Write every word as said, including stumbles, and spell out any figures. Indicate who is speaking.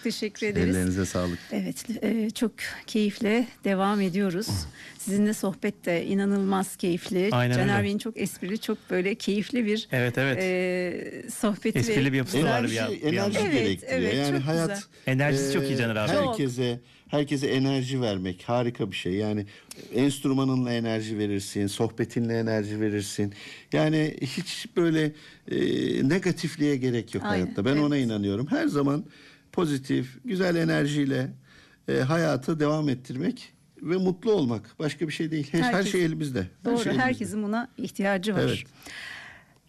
Speaker 1: teşekkür ederiz.
Speaker 2: Ellerinize sağlık.
Speaker 1: Evet, e, çok keyifle devam ediyoruz. Sizinle sohbet de inanılmaz keyifli.
Speaker 3: Aynen
Speaker 1: Caner
Speaker 3: öyle.
Speaker 1: Bey'in çok esprili, çok böyle keyifli bir
Speaker 3: Evet, evet.
Speaker 1: e, sohbeti.
Speaker 3: Esprili
Speaker 1: ve
Speaker 3: bir yapısı
Speaker 1: güzel-
Speaker 3: var bir
Speaker 2: Enerji,
Speaker 3: yan- bir
Speaker 2: enerji
Speaker 3: yandan.
Speaker 1: Evet,
Speaker 2: gerektiriyor.
Speaker 1: evet,
Speaker 2: yani
Speaker 1: çok
Speaker 2: hayat
Speaker 1: güzel.
Speaker 3: Enerjisi çok iyi Caner abi.
Speaker 2: Herkese herkese enerji vermek harika bir şey. Yani enstrümanınla enerji verirsin, sohbetinle enerji verirsin. Yani hiç böyle e, negatifliğe gerek yok
Speaker 1: Aynen,
Speaker 2: hayatta. Ben
Speaker 1: evet.
Speaker 2: ona inanıyorum. Her zaman pozitif, güzel enerjiyle e, hayatı devam ettirmek ve mutlu olmak. Başka bir şey değil. Her
Speaker 1: Herkes-
Speaker 2: şey elimizde. Her
Speaker 1: Doğru,
Speaker 2: şey elimizde.
Speaker 1: herkesin buna ihtiyacı var.
Speaker 2: Evet.